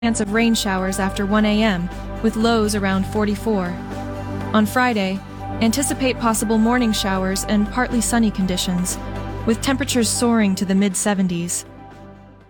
chance of rain showers after 1 a.m., with lows around 44. On Friday, anticipate possible morning showers and partly sunny conditions, with temperatures soaring to the mid-70s.